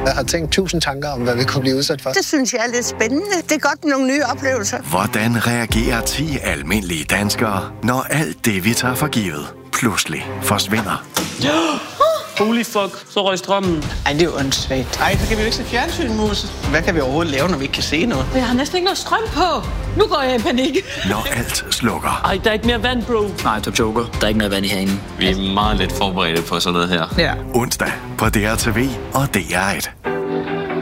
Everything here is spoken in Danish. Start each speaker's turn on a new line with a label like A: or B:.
A: Jeg har tænkt 1000 tanker om, hvad vi kunne blive udsat for.
B: Det synes jeg er lidt spændende. Det er godt med nogle nye oplevelser.
C: Hvordan reagerer 10 almindelige danskere, når alt det, vi tager for givet, pludselig forsvinder?
D: Holy fuck, så røg strømmen.
E: Ej, det er jo åndssvagt. Ej, så kan vi jo ikke se fjernsyn, Musse. Hvad kan vi overhovedet lave, når vi ikke kan se noget?
F: Jeg har næsten ikke noget strøm på. Nu går jeg i panik.
C: Når alt slukker.
D: Ej, der er ikke mere vand, bro.
G: Nej, du joker. Der er ikke noget vand i herinde.
H: Vi er meget lidt forberedte på sådan noget her.
E: Ja.
C: Onsdag på DRTV og DR1.